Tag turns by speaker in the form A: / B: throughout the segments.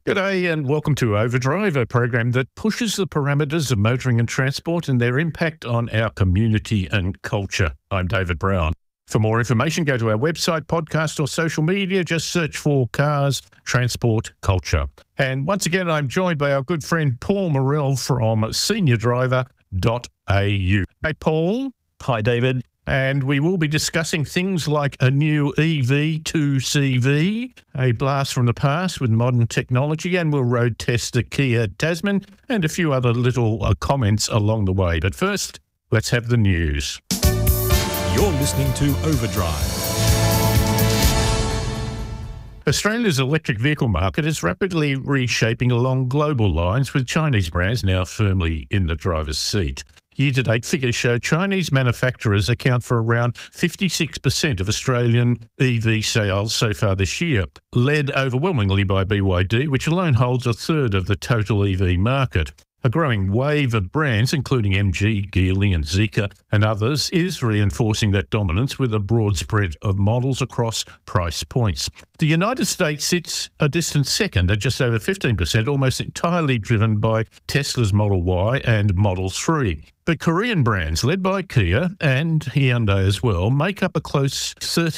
A: G'day and welcome to Overdrive, a program that pushes the parameters of motoring and transport and their impact on our community and culture. I'm David Brown. For more information, go to our website, podcast or social media. Just search for Cars, Transport, Culture. And once again, I'm joined by our good friend Paul Morrell from seniordriver.au. Hey, Paul.
B: Hi, David.
A: And we will be discussing things like a new EV2CV, a blast from the past with modern technology, and we'll road test the Kia Tasman and a few other little comments along the way. But first, let's have the news.
C: You're listening to Overdrive.
A: Australia's electric vehicle market is rapidly reshaping along global lines, with Chinese brands now firmly in the driver's seat. Year-to-date figures show Chinese manufacturers account for around 56% of Australian EV sales so far this year, led overwhelmingly by BYD, which alone holds a third of the total EV market. A growing wave of brands, including MG, Geely and Zeekr and others, is reinforcing that dominance with a broad spread of models across price points. The United States sits a distant second at just over 15%, almost entirely driven by Tesla's Model Y and Model 3. But Korean brands, led by Kia and Hyundai as well, make up a close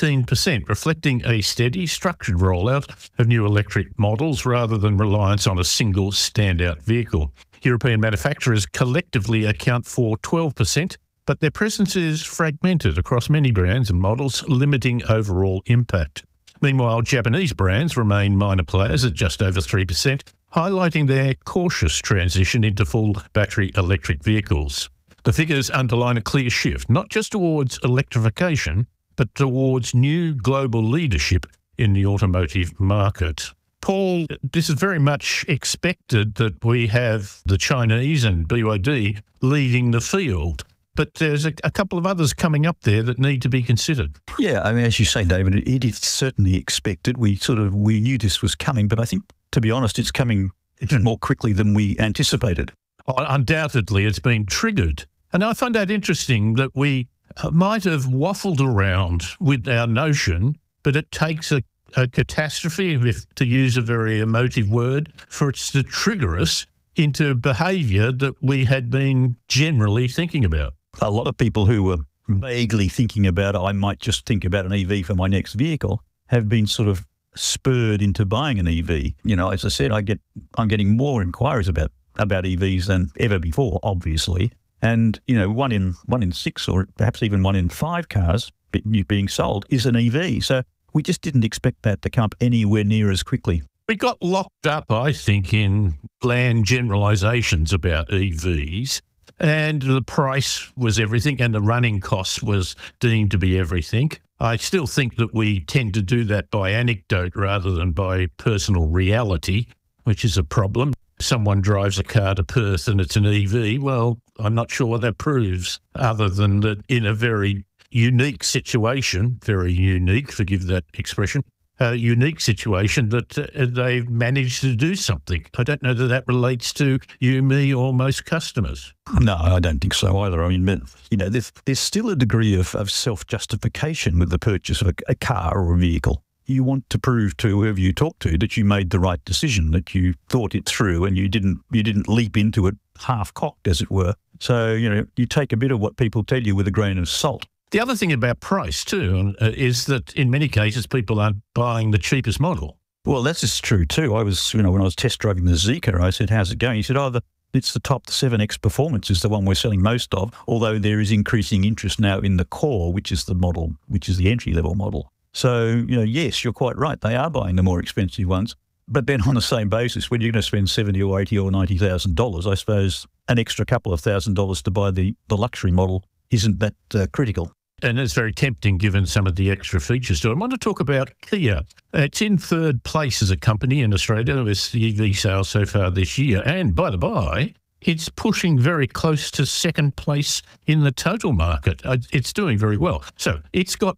A: 13%, reflecting a steady, structured rollout of new electric models rather than reliance on a single standout vehicle. European manufacturers collectively account for 12%, but their presence is fragmented across many brands and models, limiting overall impact. Meanwhile, Japanese brands remain minor players at just over 3%, highlighting their cautious transition into full battery electric vehicles. The figures underline a clear shift, not just towards electrification, but towards new global leadership in the automotive market. Paul, this is very much expected that we have the Chinese and BYD leading the field, but there's a couple of others coming up there that need to be considered.
B: Yeah, I mean, as you say, David, it is certainly expected. We knew this was coming, but I think, to be honest, it's coming even more quickly than we anticipated.
A: Undoubtedly, it's been triggered. And I find that interesting that we might have waffled around with our notion, but it takes a catastrophe, if to use a very emotive word, for it to trigger us into behaviour that we had been generally thinking about.
B: A lot of people who were vaguely thinking about, I might just think about an EV for my next vehicle, have been sort of spurred into buying an EV. You know, as I said, I'm getting more inquiries about EVs than ever before, obviously. And, you know, one in 6 or perhaps even 1 in 5 cars being sold is an EV. So we just didn't expect that to come up anywhere near as quickly.
A: We got locked up, I think, in bland generalisations about EVs, and the price was everything and the running cost was deemed to be everything. I still think that we tend to do that by anecdote rather than by personal reality, which is a problem. Someone drives a car to Perth and it's an EV. Well, I'm not sure what that proves, other than that in a very unique situation, very unique, forgive that expression, unique situation that they've managed to do something. I don't know that that relates to you, me, or most customers.
B: No, I don't think so either. I mean, you know, there's still a degree of self-justification with the purchase of a car or a vehicle. You want to prove to whoever you talk to that you made the right decision, that you thought it through and you didn't leap into it half-cocked, as it were. So, you know, you take a bit of what people tell you with a grain of salt.
A: The other thing about price too is that in many cases people aren't buying the cheapest model.
B: Well, that's just true too. I was, you know, when I was test driving the Zeekr, I said, "How's it going?" He said, it's the top 7X Performance is the one we're selling most of, although there is increasing interest now in the Core, which is the entry-level model. So, you know, yes, you're quite right. They are buying the more expensive ones. But then on the same basis, when you're going to spend $70,000 or $80,000 or $90,000, I suppose an extra couple of $1,000s to buy the luxury model isn't that critical.
A: And it's very tempting given some of the extra features to it. I want to talk about Kia. It's in third place as a company in Australia with the EV sales so far this year. And by the by, it's pushing very close to second place in the total market. It's doing very well. So it's got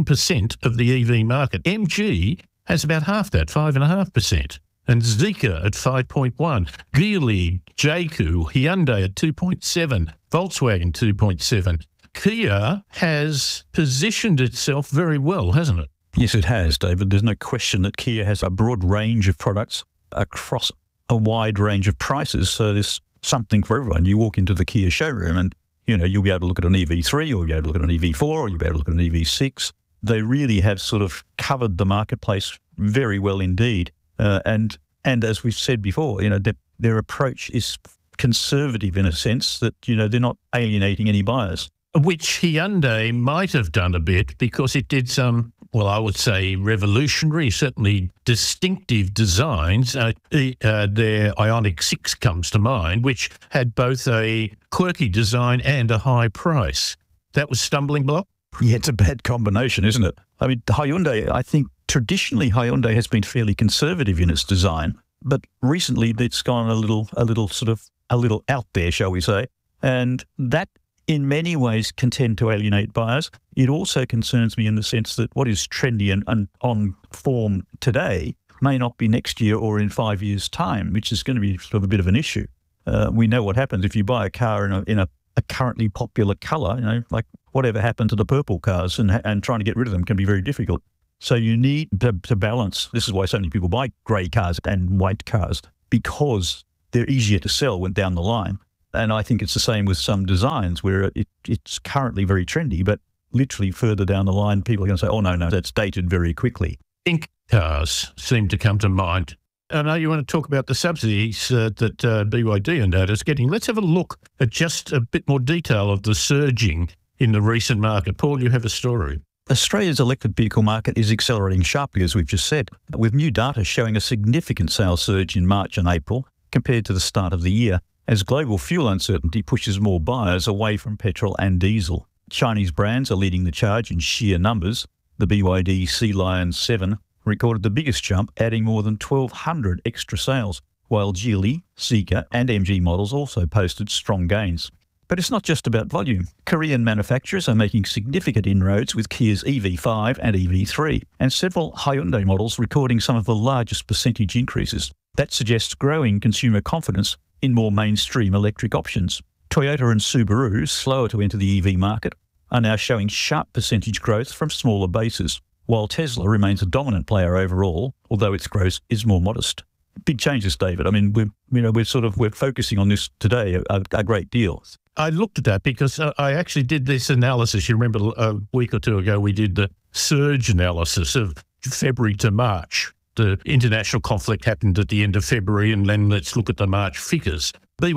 A: 10% of the EV market. MG has about half that, 5.5%. And Zeekr at 5.1, Geely, JAC, Hyundai at 2.7, Volkswagen 2.7. Kia has positioned itself very well, hasn't it?
B: Yes, it has, David. There's no question that Kia has a broad range of products across a wide range of prices. So there's something for everyone. You walk into the Kia showroom and, you'll be able to look at an EV3 or you'll be able to look at an EV4 or you'll be able to look at an EV6. They really have sort of covered the marketplace very well indeed. And as we've said before, their approach is conservative in a sense that, they're not alienating any buyers.
A: Which Hyundai might have done a bit because it did some, I would say revolutionary, certainly distinctive designs. Their Ioniq 6 comes to mind, which had both a quirky design and a high price. That was stumbling block?
B: Yeah, it's a bad combination, isn't it? I mean, Hyundai, I think traditionally Hyundai has been fairly conservative in its design, but recently it's gone a little out there, shall we say. And that in many ways can tend to alienate buyers. It also concerns me in the sense that what is trendy and on form today may not be next year or in 5 years' time, which is going to be sort of a bit of an issue. We know what happens if you buy a car in a currently popular colour, like whatever happened to the purple cars and trying to get rid of them can be very difficult. So you need to balance. This is why so many people buy grey cars and white cars, because they're easier to sell when down the line. And I think it's the same with some designs where it's currently very trendy, but literally further down the line, people are going to say, oh, no, that's dated very quickly.
A: Pink cars seem to come to mind. I know you want to talk about the subsidies that BYD and that is getting. Let's have a look at just a bit more detail of the surging in the recent market. Paul, you have a story.
B: Australia's electric vehicle market is accelerating sharply, as we've just said, with new data showing a significant sales surge in March and April compared to the start of the year, as global fuel uncertainty pushes more buyers away from petrol and diesel. Chinese brands are leading the charge in sheer numbers. The BYD Sea Lion 7 recorded the biggest jump, adding more than 1,200 extra sales, while Geely, Zeekr and MG models also posted strong gains. But it's not just about volume. Korean manufacturers are making significant inroads with Kia's EV5 and EV3, and several Hyundai models recording some of the largest percentage increases. That suggests growing consumer confidence in more mainstream electric options. Toyota and Subaru, slower to enter the EV market, are now showing sharp percentage growth from smaller bases, while Tesla remains a dominant player overall, although its growth is more modest. Big changes, David. I mean, we're focusing on this today a great deal.
A: I looked at that because I actually did this analysis. You remember a week or two ago we did the surge analysis of February to March. The international conflict happened at the end of February, and then let's look at the March figures.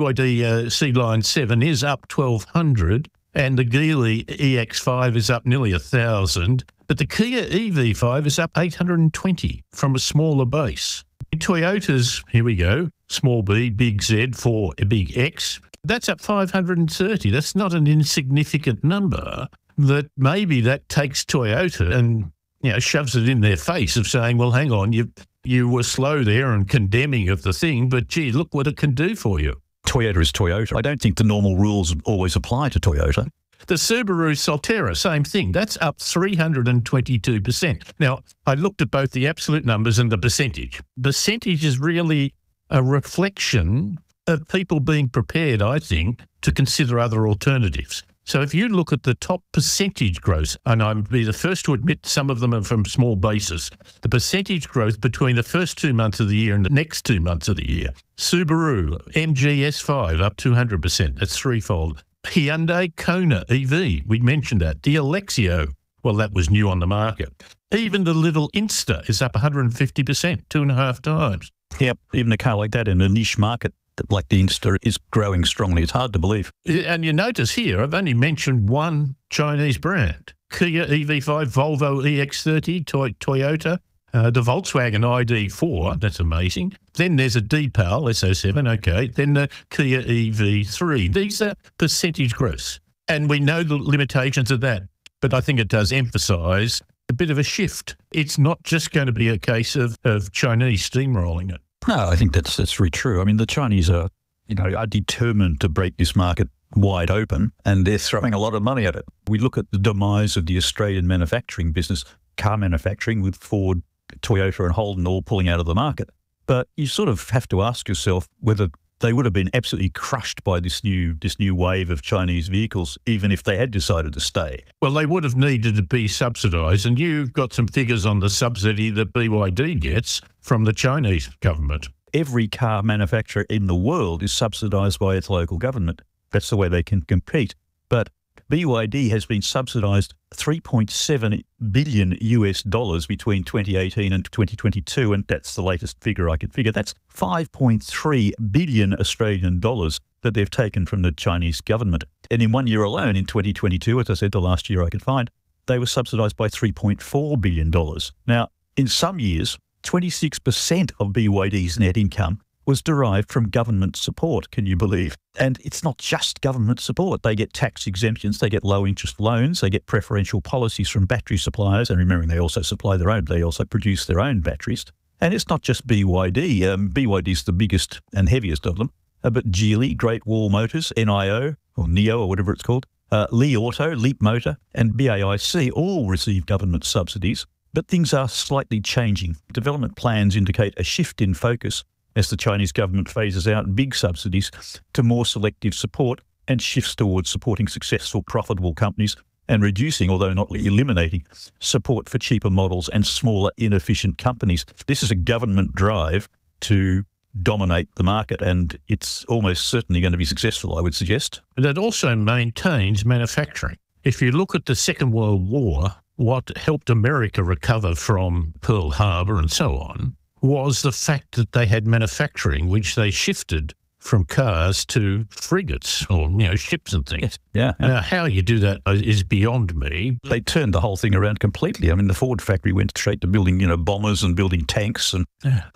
A: BYD Sea Lion 7 is up 1,200, and the Geely EX5 is up nearly 1,000, but the Kia EV5 is up 820 from a smaller base. Toyota's, here we go, small b, big Z for a big X, that's up 530. That's not an insignificant number. That maybe that takes Toyota and shoves it in their face of saying, well, hang on, you were slow there and condemning of the thing, but gee, look what it can do for you.
B: Toyota is Toyota. I don't think the normal rules always apply to Toyota.
A: The Subaru Solterra, same thing. That's up 322%. Now, I looked at both the absolute numbers and the percentage. Percentage is really a reflection of people being prepared, I think, to consider other alternatives. So if you look at the top percentage growth, and I'll be the first to admit some of them are from small bases, the percentage growth between the first 2 months of the year and the next 2 months of the year. Subaru, MG S5 up 200%. That's threefold. Hyundai Kona EV, we mentioned that. The Alexio, well, that was new on the market. Even the little Insta is up 150%, 2.5 times.
B: Yep, even a car like that in a niche market like the Insta is growing strongly. It's hard to believe.
A: And you notice here, I've only mentioned one Chinese brand. Kia EV5, Volvo EX30, Toyota, the Volkswagen ID4, that's amazing. Then there's a Deepal SO7, okay. Then the Kia EV3. These are percentage growth. And we know the limitations of that. But I think it does emphasise a bit of a shift. It's not just going to be a case of Chinese steamrolling it.
B: No, I think that's very true. I mean, the Chinese are determined to break this market wide open, and they're throwing a lot of money at it. We look at the demise of the Australian manufacturing business, car manufacturing, with Ford, Toyota and Holden all pulling out of the market. But you sort of have to ask yourself whether they would have been absolutely crushed by this new wave of Chinese vehicles, even if they had decided to stay.
A: Well, they would have needed to be subsidised, and you've got some figures on the subsidy that BYD gets from the Chinese government.
B: Every car manufacturer in the world is subsidised by its local government. That's the way they can compete. But BYD has been subsidised $3.7 billion between 2018 and 2022, and that's the latest figure I could figure. That's 5.3 billion Australian dollars that they've taken from the Chinese government. And in 1 year alone, in 2022, as I said, the last year I could find, they were subsidised by $3.4 billion. Now, in some years, 26% of BYD's net income was derived from government support, can you believe? And it's not just government support. They get tax exemptions, they get low-interest loans, they get preferential policies from battery suppliers, and remembering they also supply their own, they also produce their own batteries. And it's not just BYD. BYD's the biggest and heaviest of them, but Geely, Great Wall Motors, NIO, or NIO, or whatever it's called, Li Auto, Leap Motor, and BAIC all receive government subsidies. But things are slightly changing. Development plans indicate a shift in focus as the Chinese government phases out big subsidies to more selective support and shifts towards supporting successful, profitable companies and reducing, although not eliminating, support for cheaper models and smaller, inefficient companies. This is a government drive to dominate the market, and it's almost certainly going to be successful, I would suggest.
A: But it also maintains manufacturing. If you look at the Second World War, what helped America recover from Pearl Harbor and so on was the fact that they had manufacturing, which they shifted from cars to frigates or, ships and things.
B: Yeah.
A: Now, how you do that is beyond me.
B: They turned the whole thing around completely. I mean, the Ford factory went straight to building, bombers and building tanks, and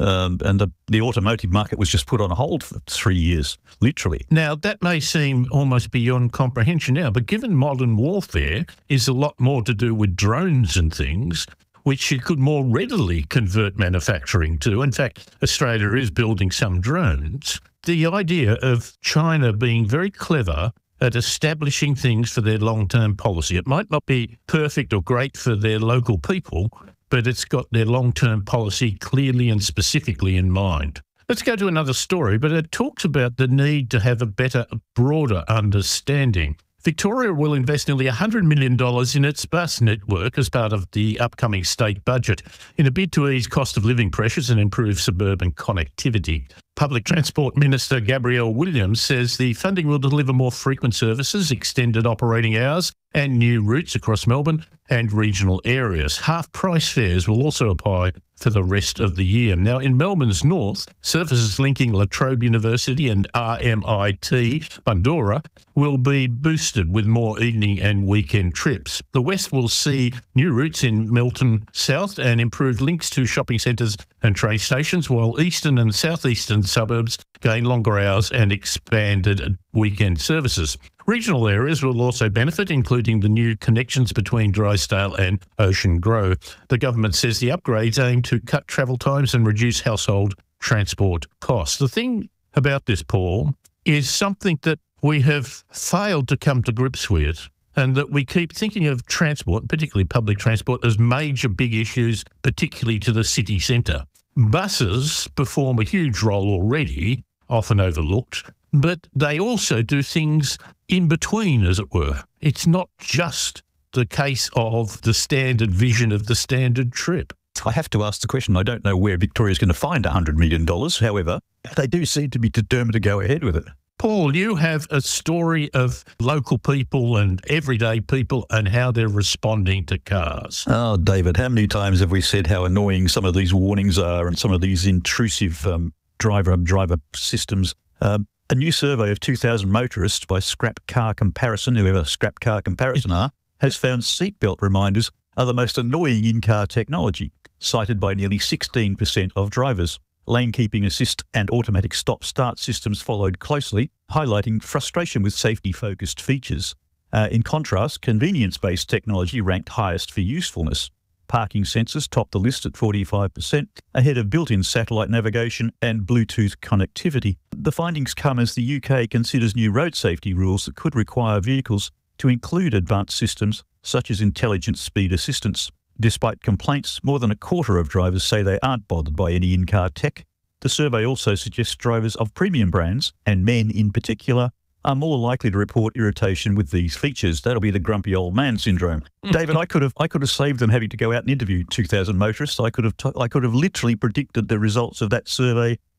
B: the automotive market was just put on hold for 3 years, literally.
A: Now, that may seem almost beyond comprehension now, but given modern warfare is a lot more to do with drones and things, which you could more readily convert manufacturing to. In fact, Australia is building some drones. The idea of China being very clever at establishing things for their long-term policy. It might not be perfect or great for their local people, but it's got their long-term policy clearly and specifically in mind. Let's go to another story, but it talks about the need to have a better, broader understanding. Victoria will invest nearly $100 million in its bus network as part of the upcoming state budget in a bid to ease cost of living pressures and improve suburban connectivity. Public Transport Minister Gabrielle Williams says the funding will deliver more frequent services, extended operating hours and new routes across Melbourne and regional areas. Half-price fares will also apply for the rest of the year. Now, in Melbourne's north, services linking La Trobe University and RMIT Bundoora will be boosted with more evening and weekend trips. The west will see new routes in Melton South and improved links to shopping centres and train stations, while eastern and southeastern suburbs gain longer hours and expanded weekend services. Regional areas will also benefit, including the new connections between Drysdale and Ocean Grove. The government says the upgrades aim to cut travel times and reduce household transport costs. The thing about this, Paul, is something that we have failed to come to grips with, and that we keep thinking of transport, particularly public transport, as major big issues, particularly to the city centre. Buses perform a huge role already, often overlooked, but they also do things in between, as it were. It's not just the case of the standard vision of the standard trip.
B: I have to ask the question. I don't know where Victoria's going to find $100 million. However, they do seem to be determined to go ahead with it.
A: Paul, you have a story of local people and everyday people and how they're responding to cars.
B: Oh, David, how many times have we said how annoying some of these warnings are and some of these intrusive driver systems? A new survey of 2,000 motorists by Scrap Car Comparison, whoever Scrap Car Comparison are, has found seatbelt reminders are the most annoying in-car technology, cited by nearly 16% of drivers. Lane keeping assist and automatic stop-start systems followed closely, highlighting frustration with safety-focused features. In contrast, convenience-based technology ranked highest for usefulness. Parking sensors topped the list at 45%, ahead of built-in satellite navigation and Bluetooth connectivity. The findings come as the UK considers new road safety rules that could require vehicles to include advanced systems such as intelligent speed assistance. Despite complaints, more than a quarter of drivers say they aren't bothered by any in-car tech. The survey also suggests drivers of premium brands, and men in particular, are more likely to report irritation with these features. That'll be the grumpy old man syndrome. David, I could have saved them having to go out and interview 2,000 motorists. I could have literally predicted the results of that survey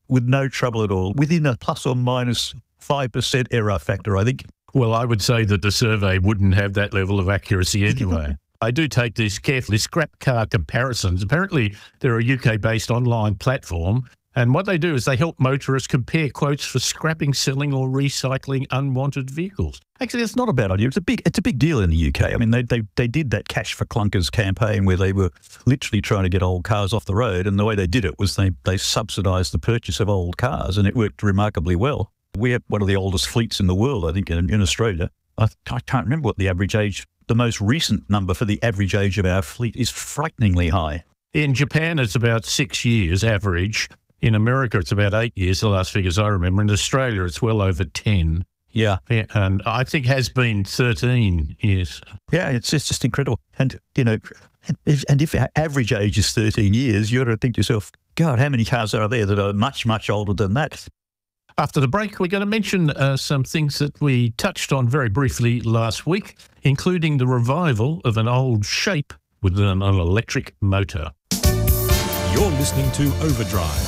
B: with no trouble at all, within a plus or minus 5% error factor, I think.
A: Well, I would say that the survey wouldn't have that level of accuracy anyway. I do take this carefully. Scrap car comparisons. Apparently, they're a UK-based online platform, and what they do is they help motorists compare quotes for scrapping, selling, or recycling unwanted vehicles.
B: Actually, that's not a bad idea. It's a big deal in the UK. I mean, they did that Cash for Clunkers campaign where they were literally trying to get old cars off the road, and the way they did it was they subsidised the purchase of old cars, and it worked remarkably well. We have one of the oldest fleets in the world, I think, in Australia. I can't remember what the average age. The most recent number for the average age of our fleet is frighteningly high.
A: In Japan, it's about 6 years average. In America, it's about 8 years, the last figures I remember. In Australia, it's well over 10.
B: Yeah.
A: And I think has been 13 years.
B: Yeah, it's just incredible. And, if our average age is 13 years, you ought to think to yourself, God, how many cars are there that are much, much older than that?
A: After the break, we're going to mention some things that we touched on very briefly last week, including the revival of an old shape with an electric motor.
C: You're listening to Overdrive.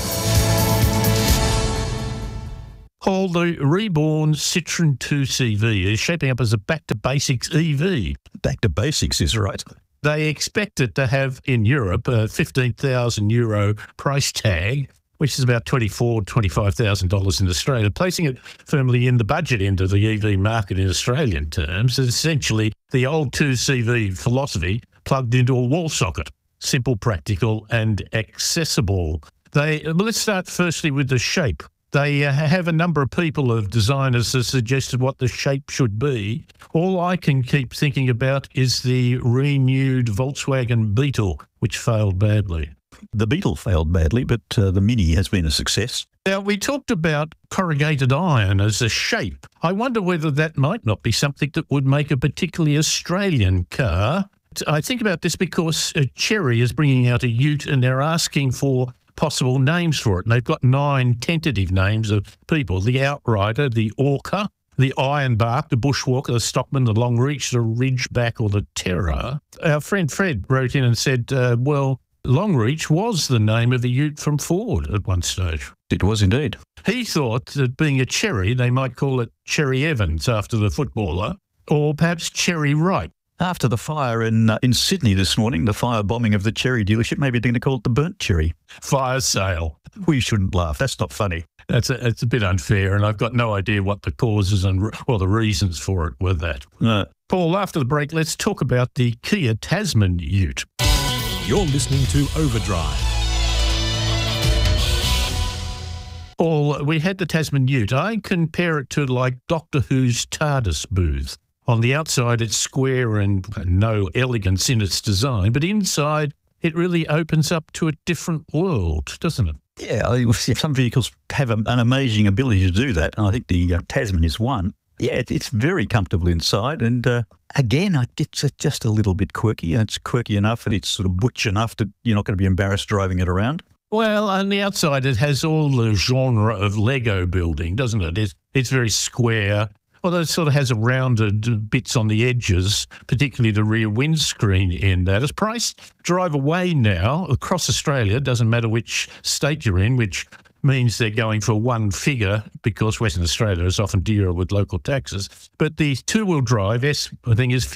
A: Paul, the reborn Citroën 2CV is shaping up as a back-to-basics EV.
B: Back to basics is right.
A: They expect it to have in Europe a €15,000 price tag, which is about $24,000 to $25,000 in Australia, placing it firmly in the budget end of the EV market in Australian terms. It's essentially the old 2CV philosophy plugged into a wall socket. Simple, practical and accessible. Let's start firstly with the shape. They have a number of people, of designers, that suggested what the shape should be. All I can keep thinking about is the renewed Volkswagen Beetle, which failed badly.
B: The Beetle failed badly, but the Mini has been a success.
A: Now, we talked about corrugated iron as a shape. I wonder whether that might not be something that would make a particularly Australian car. I think about this because Chery is bringing out a ute and they're asking for possible names for it. And they've got 9 tentative names of people: the Outrider, the Orca, the Ironbark, the Bushwalker, the Stockman, the Longreach, the Ridgeback or the Terror. Our friend Fred wrote in and said, Longreach was the name of the ute from Ford at one stage.
B: It was indeed.
A: He thought that being a Cherry, they might call it Cherry Evans after the footballer, or perhaps Cherry Wright.
B: After the fire in Sydney this morning, the fire bombing of the Cherry dealership, maybe they're going to call it the Burnt Cherry.
A: Fire sale.
B: We shouldn't laugh. That's not funny.
A: It's a bit unfair, and I've got no idea what the causes the reasons for it were that. Paul, after the break, let's talk about the Kia Tasman ute.
C: You're listening to Overdrive.
A: Paul, we had the Tasman ute. I compare it to like Doctor Who's TARDIS booth. On the outside, it's square and no elegance in its design, but inside, it really opens up to a different world, doesn't it?
B: Yeah, some vehicles have an amazing ability to do that, and I think the Tasman is one. Yeah, it's very comfortable inside, and again, it's just a little bit quirky. It's quirky enough, and it's sort of butch enough that you're not going to be embarrassed driving it around.
A: Well, on the outside, it has all the genre of Lego building, doesn't it? It's very square. Although it sort of has a rounded bits on the edges, particularly the rear windscreen in that. It's priced drive away now across Australia. Doesn't matter which state you're in, which means they're going for one figure because Western Australia is often dearer with local taxes. But the two-wheel drive, I think, is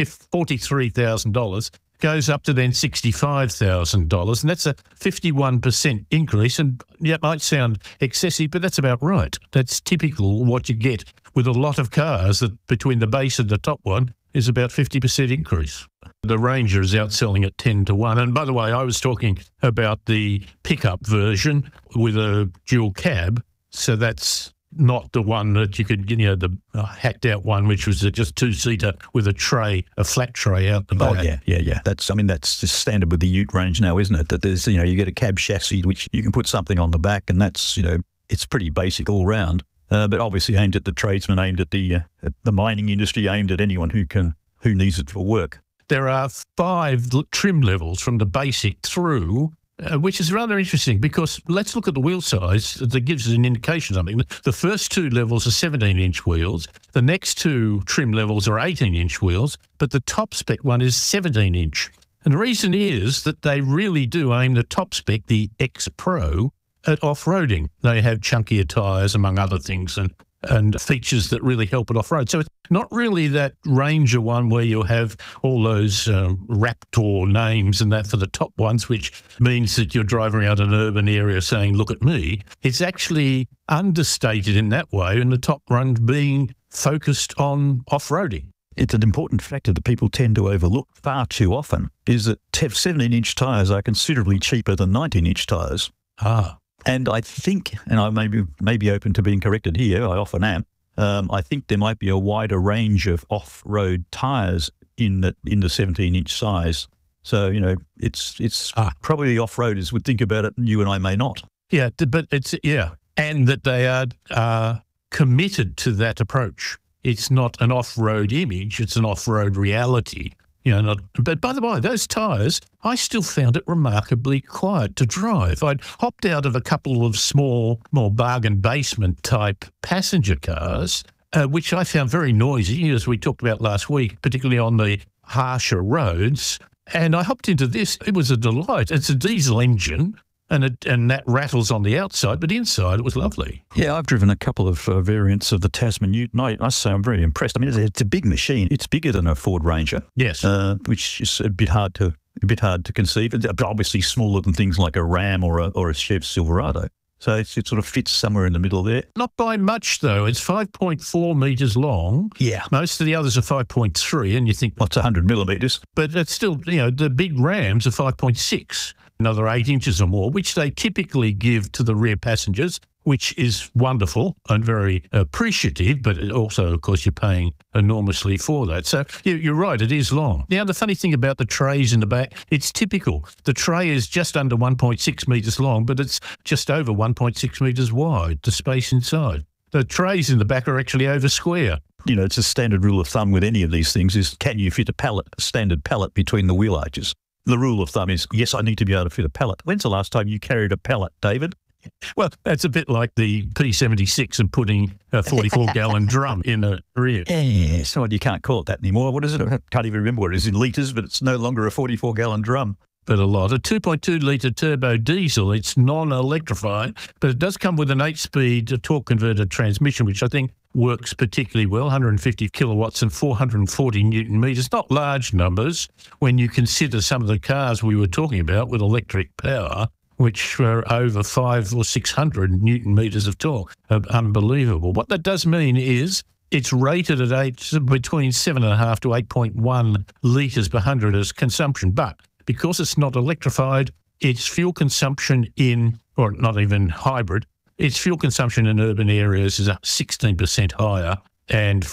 A: $43,000. Goes up to then $65,000, and that's a 51% increase. And yeah, it might sound excessive, but that's about right. That's typical what you get with a lot of cars, that between the base and the top one is about 50% increase. The Ranger is outselling at 10-1. And by the way, I was talking about the pickup version with a dual cab, so that's not the one that you could, the hacked out one, which was just two-seater with a tray, a flat tray out the back.
B: Oh, yeah. That's just standard with the ute range now, isn't it? That there's, you get a cab chassis, which you can put something on the back, and that's, it's pretty basic all round. But obviously aimed at the tradesman, aimed at the mining industry, aimed at anyone who needs it for work.
A: There are 5 trim levels from the basic through, which is rather interesting because let's look at the wheel size. That gives us an indication of something. The first 2 levels are 17-inch wheels. The next 2 trim levels are 18-inch wheels, but the top spec one is 17-inch. And the reason is that they really do aim the top spec, the X Pro, at off-roading. They have chunkier tyres, among other things, and features that really help it off-road. So it's not really that Ranger one where you have all those Raptor names and that for the top ones, which means that you're driving around an urban area saying, look at me. It's actually understated in that way, and the top one being focused on off-roading.
B: It's an important factor that people tend to overlook far too often, is that 17-inch tyres are considerably cheaper than 19-inch tyres. And I think, and I may be open to being corrected here, I often am, I think there might be a wider range of off-road tyres in the 17-inch size. So, it's probably the off-roaders would think about it, and you and I may not.
A: Yeah, but and that they are committed to that approach. It's not an off-road image, it's an off-road reality. But by the way, those tyres, I still found it remarkably quiet to drive. I'd hopped out of a couple of small, more bargain basement type passenger cars, which I found very noisy, as we talked about last week, particularly on the harsher roads. And I hopped into this. It was a delight. It's a diesel engine, and that rattles on the outside, but inside it was lovely.
B: Yeah, I've driven a couple of variants of the Tasman Ute. I must say I'm very impressed. I mean, it's a big machine. It's bigger than a Ford Ranger.
A: Yes,
B: which is a bit hard to conceive. But obviously smaller than things like a Ram or a Chev Silverado. So it sort of fits somewhere in the middle there.
A: Not by much, though. It's 5.4 metres long.
B: Yeah.
A: Most of the others are 5.3, and you think,
B: what's 100 millimetres?
A: But it's still, the big Rams are 5.6, another 8 inches or more, which they typically give to the rear passengers, which is wonderful and very appreciative, but also, of course, you're paying enormously for that. So you're right, it is long. Now, the funny thing about the trays in the back, it's typical. The tray is just under 1.6 metres long, but it's just over 1.6 metres wide, the space inside. The trays in the back are actually over square.
B: It's a standard rule of thumb with any of these things is, can you fit a standard pallet between the wheel arches? The rule of thumb is, yes, I need to be able to fit a pallet. When's the last time you carried a pallet, David?
A: Well, that's a bit like the P76 and putting a 44-gallon drum in the rear.
B: Yeah, so you can't call it that anymore. What is it? I can't even remember what it is in litres, but it's no longer a 44-gallon drum.
A: But a lot. A 2.2-litre turbo diesel, it's non-electrified, but it does come with an 8-speed torque converter transmission, which I think works particularly well, 150 kilowatts and 440 newton metres. Not large numbers when you consider some of the cars we were talking about with electric power, which were over 500 or 600 newton metres of torque. Unbelievable. What that does mean is it's rated at between 7.5 to 8.1 litres per 100 as consumption. But because it's not electrified, its fuel consumption or not even hybrid, its fuel consumption in urban areas is 16% higher and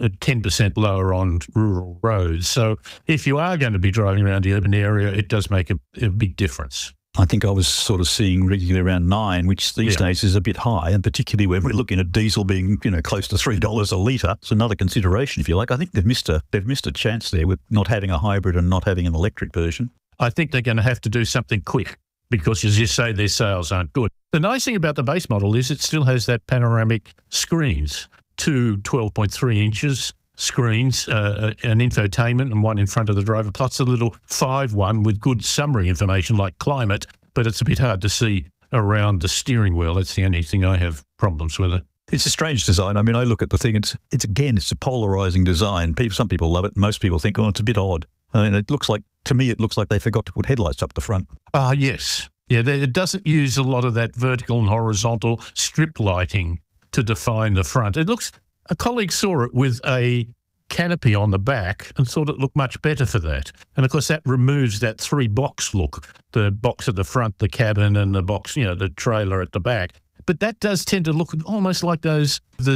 A: 10% lower on rural roads. So if you are going to be driving around the urban area, it does make a big difference.
B: I think I was sort of seeing regularly around 9, which these days is a bit high, and particularly when we're looking at diesel being, close to $3 a litre. It's another consideration, if you like. I think they've missed a chance there with not having a hybrid and not having an electric version.
A: I think they're going to have to do something quick because, as you say, their sales aren't good. The nice thing about the base model is it still has that panoramic screens, two 12.3 inches screens, an infotainment and one in front of the driver, plus a little 5 one with good summary information like climate, but it's a bit hard to see around the steering wheel. That's the only thing I have problems with it.
B: It's a strange design. I mean, I look at the thing, it's a polarizing design. Some people love it. Most people think, it's a bit odd. I mean, to me, it looks like they forgot to put headlights up the front.
A: Yes. Yeah, it doesn't use a lot of that vertical and horizontal strip lighting to define the front. A colleague saw it with a canopy on the back and thought it looked much better for that. And of course, that removes that 3-box look, the box at the front, the cabin, and the box, the trailer at the back. But that does tend to look almost like the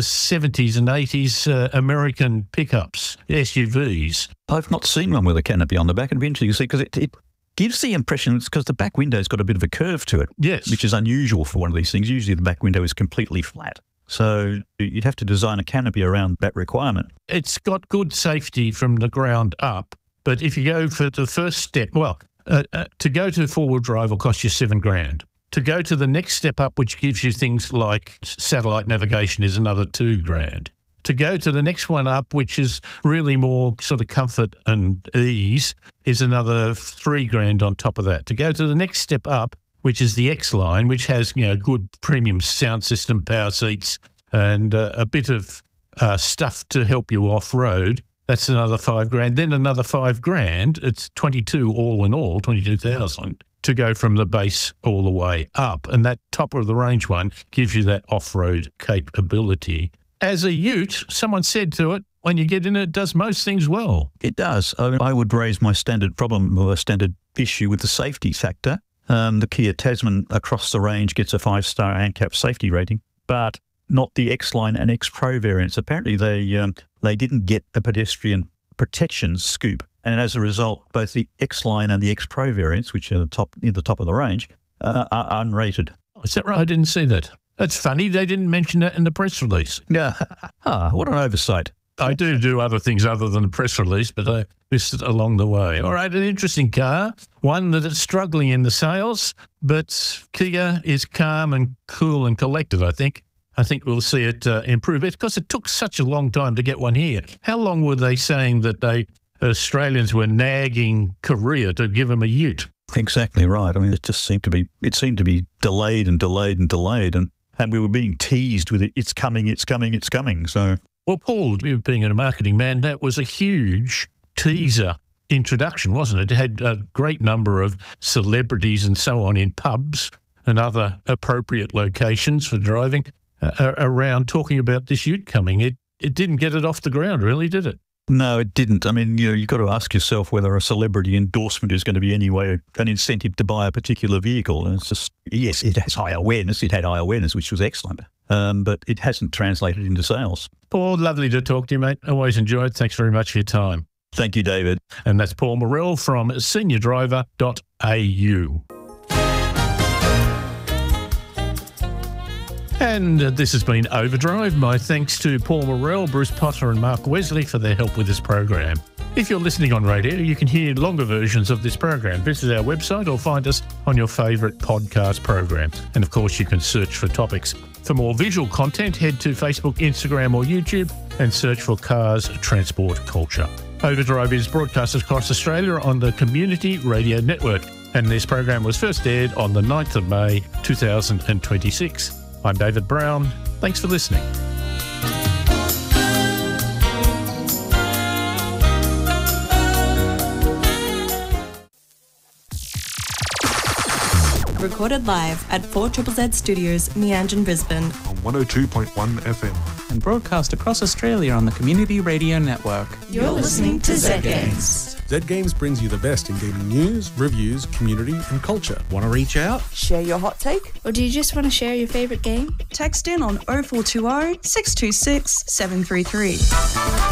A: 70s and 80s American pickups, SUVs.
B: I've not seen one with a canopy on the back. It'd be interesting to see because it gives the impression it's because the back window's got a bit of a curve to it.
A: Yes.
B: Which is unusual for one of these things. Usually the back window is completely flat. So you'd have to design a canopy around that requirement.
A: It's got good safety from the ground up, but if you go for the first step, to go to four-wheel drive will cost you $7,000. To go to the next step up, which gives you things like satellite navigation, is another $2,000. To go to the next one up, which is really more sort of comfort and ease, is another $3,000 on top of that. To go to the next step up, which is the X line, which has good premium sound system, power seats, and a bit of stuff to help you off road. That's another $5,000. Then another $5,000. It's 22 all in all, 22,000 to go from the base all the way up. And that top of the range one gives you that off-road capability. As a ute, someone said to it, when you get in it does most things well.
B: It does. I would raise my standard problem or a standard issue with the safety factor. The Kia Tasman across the range gets a 5-star ANCAP safety rating, but not the X-Line and X-Pro variants. Apparently they didn't get a pedestrian protection scoop. And as a result, both the X-Line and the X-Pro variants, which are near the top of the range, are unrated.
A: Is that right? I didn't see that. That's funny. They didn't mention that in the press release.
B: Yeah. What an oversight.
A: I do other things other than the press release, but I missed it along the way. All right, an interesting car, one that is struggling in the sales, but Kia is calm and cool and collected, I think. I think we'll see it improve. It's because it took such a long time to get one here. How long were they saying that Australians were nagging Korea to give them a ute?
B: Exactly right. I mean, it seemed to be delayed and delayed and delayed, and we were being teased with it. It's coming, it's coming, it's coming. So,
A: well, Paul, being a marketing man, that was a huge teaser introduction, wasn't it? It had a great number of celebrities and so on in pubs and other appropriate locations for driving around talking about this ute coming. It didn't get it off the ground, really, did it?
B: No, it didn't. I mean, you've got to ask yourself whether a celebrity endorsement is going to be anyway an incentive to buy a particular vehicle. And it's just, yes, it has high awareness. It had high awareness, which was excellent. But it hasn't translated into sales.
A: Paul, lovely to talk to you, mate. Always enjoyed. Thanks very much for your time.
B: Thank you, David.
A: And that's Paul Morrell from seniordriver.au. And this has been Overdrive. My thanks to Paul Morrell, Bruce Potter and Mark Wesley for their help with this program. If you're listening on radio, you can hear longer versions of this program. Visit our website or find us on your favourite podcast program. And of course, you can search for topics. For more visual content, head to Facebook, Instagram or YouTube and search for Cars Transport Culture. Overdrive is broadcast across Australia on the Community Radio Network. And this program was first aired on the 9th of May 2026. I'm David Brown. Thanks for listening.
D: Recorded live at 4ZZZ Studios, Meanjin, Brisbane.
E: On 102.1 FM.
F: And broadcast across Australia on the Community Radio Network.
D: You're listening to Z Games.
E: Z Games brings you the best in gaming news, reviews, community and culture. Want to reach out?
G: Share your hot take?
H: Or do you just want to share your favourite game?
G: Text in on 0420 626 733.